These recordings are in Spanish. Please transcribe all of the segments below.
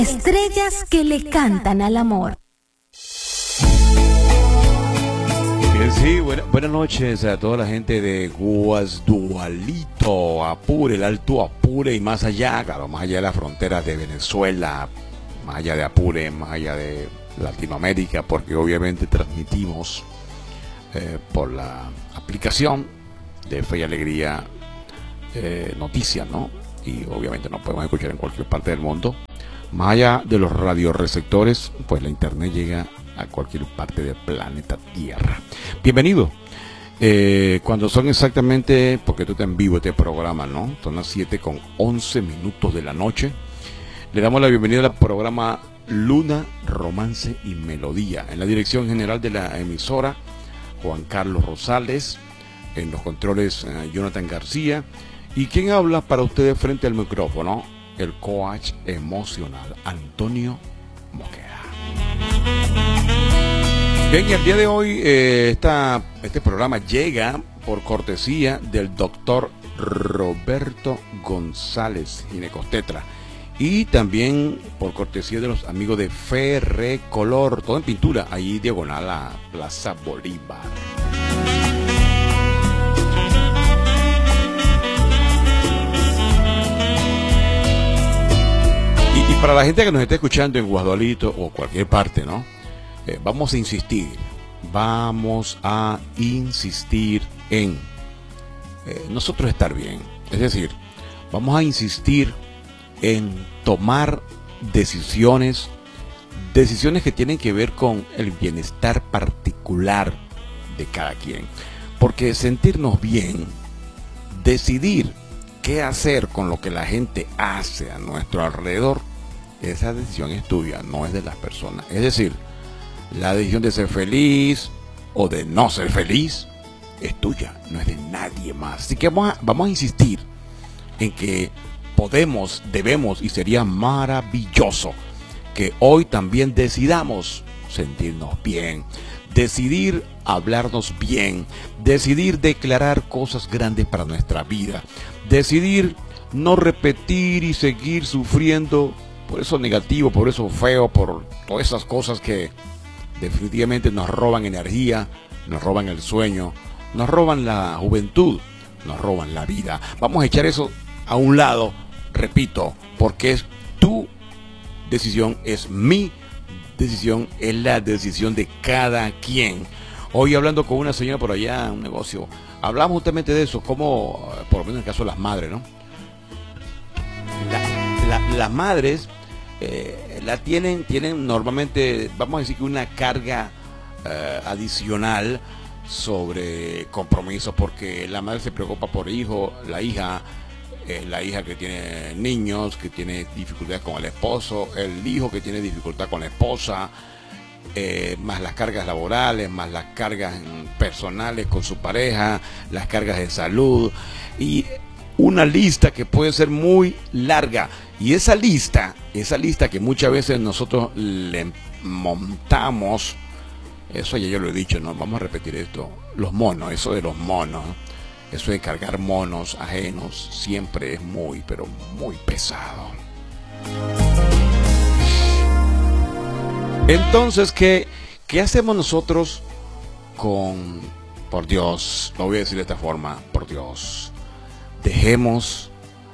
Estrellas que le cantan al amor. Bien, sí, buenas noches a toda la gente de Guasdualito, Apure, el Alto Apure y más allá, claro, más allá de las fronteras de Venezuela, más allá de Apure, más allá de Latinoamérica, porque obviamente transmitimos por la aplicación de Fe y Alegría Noticias, ¿no? Y obviamente nos podemos escuchar en cualquier parte del mundo. Más allá de los radioreceptores, pues la internet llega a cualquier parte del planeta Tierra. Bienvenido. Cuando son exactamente, porque tú estás en vivo este programa, ¿no? Son las 7:11 de la noche. Le damos la bienvenida al programa Luna, Romance y Melodía. En la dirección general de la emisora, Juan Carlos Rosales. En los controles, Jonathan García. ¿Y quién habla para ustedes frente al micrófono? El coach emocional, Antonio Mosquera. Bien, y el día de hoy este programa llega por cortesía del doctor Roberto González, ginecostetra, y también por cortesía de los amigos de Ferrecolor, todo en pintura, ahí diagonal a Plaza Bolívar. Y para la gente que nos esté escuchando en Guasdualito o cualquier parte, ¿no? Vamos a insistir en nosotros estar bien. Es decir, vamos a insistir en tomar decisiones que tienen que ver con el bienestar particular de cada quien. Porque sentirnos bien, decidir qué hacer con lo que la gente hace a nuestro alrededor, esa decisión es tuya, no es de las personas. Es decir, la decisión de ser feliz o de no ser feliz es tuya, no es de nadie más. Así que vamos a insistir en que podemos, debemos y sería maravilloso que hoy también decidamos sentirnos bien, decidir hablarnos bien, decidir declarar cosas grandes para nuestra vida, decidir no repetir y seguir sufriendo por eso negativo, por eso feo, por todas esas cosas que definitivamente nos roban energía, nos roban el sueño, nos roban la juventud, nos roban la vida. Vamos a echar eso a un lado, repito, porque es tu decisión, es mi decisión, es la decisión de cada quien. Hoy hablando con una señora por allá en un negocio, hablamos justamente de eso, como, por lo menos en el caso de las madres, ¿no? Las madres tienen normalmente, vamos a decir que una carga adicional sobre compromisos, porque la madre se preocupa por hijo, la hija que tiene niños, que tiene dificultades con el esposo, el hijo que tiene dificultad con la esposa, más las cargas laborales, más las cargas personales con su pareja, las cargas de salud y una lista que puede ser muy larga. Y esa lista que muchas veces nosotros le montamos, eso ya yo lo he dicho, no vamos a repetir esto, los monos, eso de los monos, eso de cargar monos ajenos siempre es muy, pero muy pesado. Entonces, ¿qué hacemos nosotros por Dios? Lo voy a decir de esta forma, por Dios. Dejemos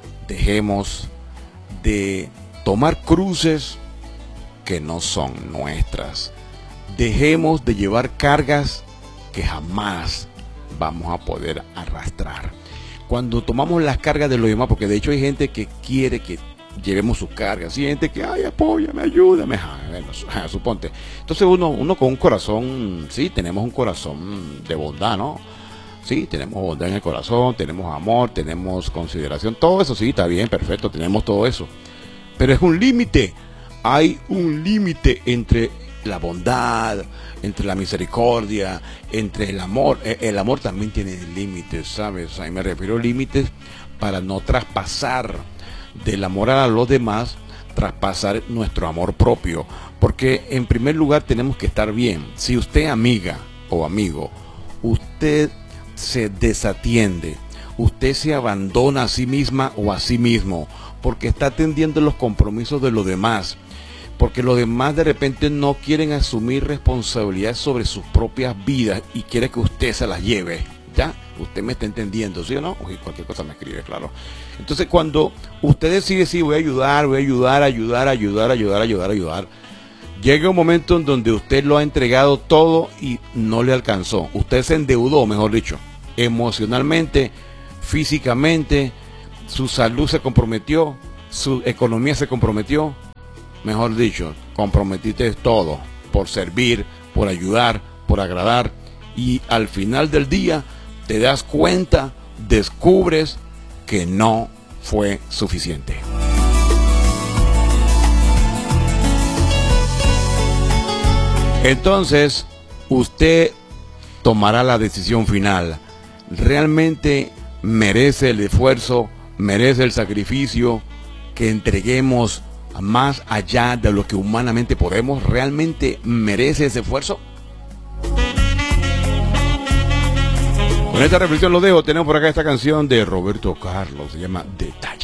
de tomar cruces que no son nuestras. Dejemos de llevar cargas que jamás vamos a poder arrastrar. Cuando tomamos las cargas de los demás, porque de hecho hay gente que quiere que llevemos sus cargas, y hay gente que, ay, apóyame, ayúdame, suponte. Entonces uno con un corazón, sí, tenemos un corazón de bondad, ¿no? Sí, tenemos bondad en el corazón, tenemos amor, tenemos consideración, todo eso sí, está bien, perfecto, tenemos todo eso. Pero es un límite, hay un límite entre la bondad, entre la misericordia, entre el amor. El amor también tiene límites, ¿sabes? Ahí me refiero a límites para no traspasar del amor a los demás, traspasar nuestro amor propio. Porque en primer lugar tenemos que estar bien. Si usted, amiga o amigo, usted se desatiende, usted se abandona a sí misma o a sí mismo porque está atendiendo los compromisos de los demás porque los demás de repente no quieren asumir responsabilidades sobre sus propias vidas y quiere que usted se las lleve. ¿Ya? Usted me está entendiendo, ¿sí o no? Uy, cualquier cosa me escribe, claro. Entonces, cuando usted decide, sí, voy a ayudar, llega un momento en donde usted lo ha entregado todo y no le alcanzó. Usted se endeudó, mejor dicho, emocionalmente, físicamente, su salud se comprometió, su economía se comprometió. Mejor dicho, comprometiste todo por servir, por ayudar, por agradar, y al final del día te das cuenta, descubres que no fue suficiente. Entonces, usted tomará la decisión final. ¿Realmente merece el esfuerzo, merece el sacrificio, que entreguemos más allá de lo que humanamente podemos? ¿Realmente merece ese esfuerzo? Con esta reflexión lo dejo. Tenemos por acá esta canción de Roberto Carlos, se llama Detalle.